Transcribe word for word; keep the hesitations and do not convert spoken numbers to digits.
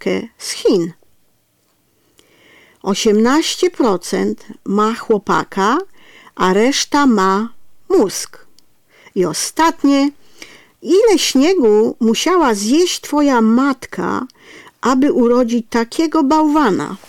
dziewczynkę z Chin. osiemnaście procent ma chłopaka, a reszta ma mózg. I ostatnie, ile śniegu musiała zjeść twoja matka, aby urodzić takiego bałwana?